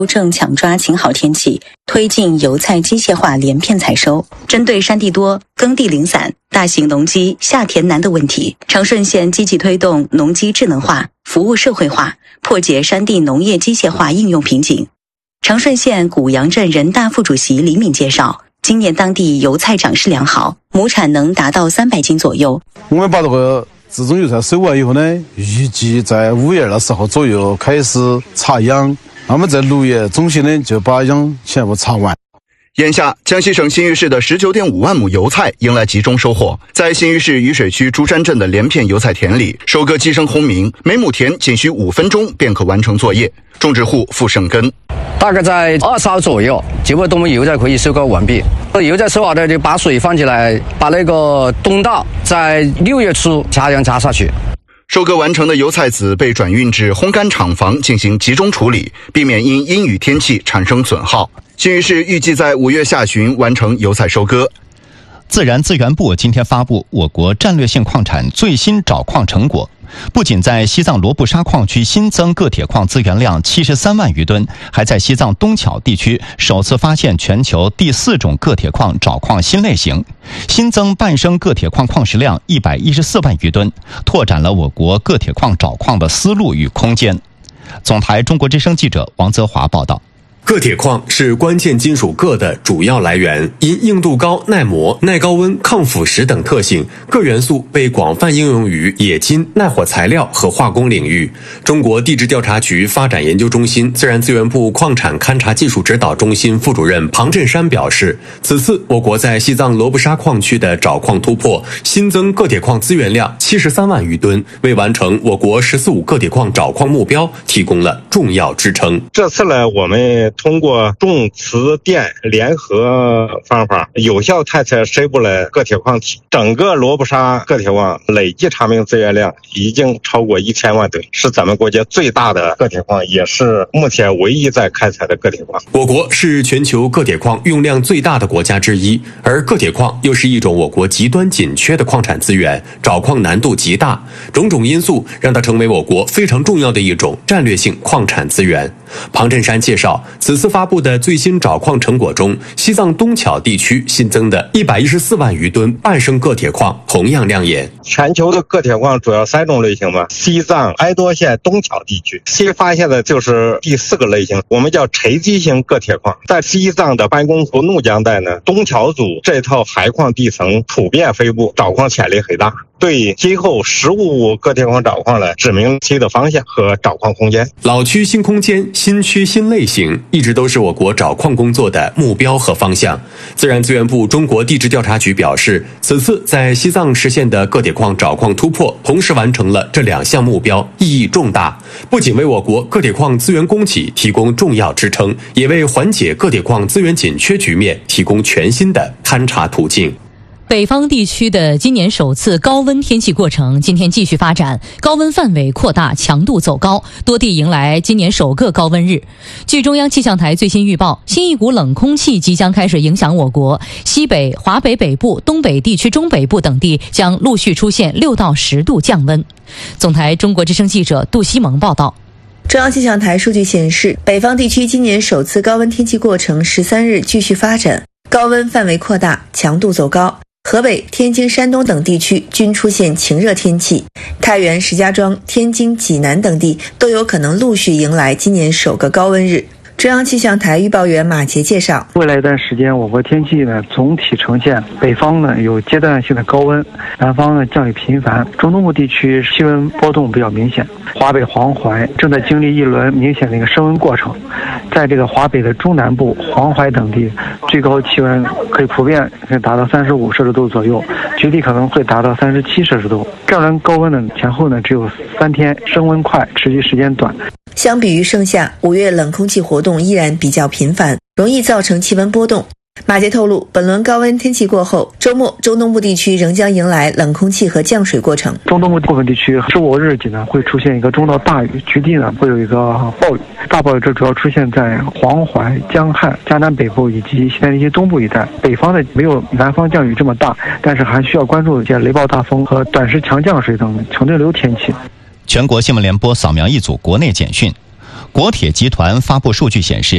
正抢抓晴好天气，推进油菜机械化连片采收。针对山地多、耕地零散、大型农机下田难的问题，长顺县积极推动农机智能化、服务社会化，破解山地农业机械化应用瓶颈。长顺县古阳镇人大副主席李敏介绍，今年当地油菜长势良好，亩产能达到300斤左右。 我们把这个自种油菜收完以后呢，预计在5月的时候左右开始插秧。那么在6月中旬呢，就把秧全部插完。 眼下，江西省新余市的19.5万亩油菜迎来集中收获。在新余市雨水区珠山镇的连片油菜田里，收割机声轰鸣，每亩田仅需5分钟便可完成作业。种植户付胜根， 大概在20号左右，基本我们油菜可以收割完毕。油菜收好的就把水放起来，把那个冬稻在6月初插秧插下去。 收割完成的油菜籽被转运至烘干厂房进行集中处理，避免因阴雨天气产生损耗。新余市预计在5月下旬完成油菜收割。 自然资源部今天发布我国战略性矿产最新找矿成果，不仅在西藏罗布沙矿区新增铬铁矿资源量73万余吨，还在西藏东巧地区首次发现全球第4种铬铁矿找矿新类型，新增半升铬铁矿矿石量114万余吨，拓展了我国铬铁矿找矿的思路与空间。总台中国之声记者王泽华报道。 铬铁矿是关键金属铬的主要来源，因硬度高、耐磨、耐高温、抗腐蚀等特性，铬元素被广泛应用于冶金、耐火材料和化工领域。中国地质调查局发展研究中心自然资源部矿产勘察技术指导中心副主任庞振山表示，此次我国在西藏罗布沙矿区的找矿突破，新增铬铁矿资源量73万余吨，为完成我国“14·5”铬铁矿找矿目标提供了重要支撑。 这次呢，我们通过重磁电联合方法，有效探测深部的铬铁矿体。整个罗布沙铬铁矿累计查明资源量已经超过1000万吨，是咱们国家最大的铬铁矿，也是目前唯一在开采的铬铁矿。 我国是全球铬铁矿用量最大的国家之一，而铬铁矿又是一种我国极端紧缺的矿产资源，找矿难度极大，种种因素让它成为我国非常重要的一种战略性矿产资源。庞振山介绍，此次发布的最新找矿成果中，西藏东巧地区新增的114万余吨半升铬铁矿同样亮眼。 全球的铬铁矿主要3种类型吧，西藏哀多县东巧地区新发现的就是第4个类型，我们叫沉积型铬铁矿。在西藏的班公湖怒江带呢，东巧组这套海矿地层普遍分布，找矿潜力很大，对今后15铬铁矿找矿呢指明新的方向和找矿空间。 老区新空间、新区新类型一直都是我国找矿工作的目标和方向。自然资源部中国地质调查局表示，此次在西藏实现的铬铁矿找矿突破，同时完成了这2项目标，意义重大，不仅为我国铬铁矿资源供给提供重要支撑，也为缓解铬铁矿资源紧缺局面提供全新的勘察途径。 北方地区的今年首次高温天气过程今天继续发展，高温范围扩大，强度走高，多地迎来今年首个高温日。据中央气象台最新预报，新一股冷空气即将开始影响我国，西北、华北北部、东北地区中北部等地将陆续出现6到10度降温。总台中国之声记者杜西蒙报道。 中央气象台数据显示，北方地区今年首次高温天气过程13日继续发展，高温范围扩大，强度走高。河北、天津、山东等地区均出现晴热天气，太原、石家庄、天津、济南等地都有可能陆续迎来今年首个高温日。中央气象台预报员马杰介绍， 未来一段时间我国天气呢总体呈现北方呢有阶段性的高温，南方呢降雨频繁，中东部地区气温波动比较明显。华北黄淮正在经历一轮明显的一个升温过程，在这个华北的中南部、黄淮等地，最高气温可以普遍达到35摄氏度左右，局地可能会达到37摄氏度。这轮高温呢前后呢只有3天，升温快，持续时间短。 相比于盛夏，5月冷空气活动依然比较频繁，容易造成气温波动。马杰透露，本轮高温天气过后，周末中东部地区仍将迎来冷空气和降水过程。 中东部部分地区15日起呢会出现一个中到大雨，局地呢会有一个暴雨。大暴雨这主要出现在黄淮、江汉、江南北部以及西南地区东部一带。北方的没有南方降雨这么大，但是还需要关注一些雷暴大风和短时强降水等强对流天气。 全国新闻联播扫描一组国内简讯。国铁集团发布数据显示，